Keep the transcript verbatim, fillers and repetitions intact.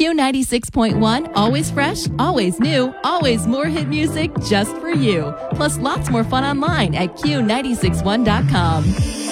Q ninety-six point one, always fresh, always new, always more hit music just for you. Plus lots more fun online at Q nine six one dot com.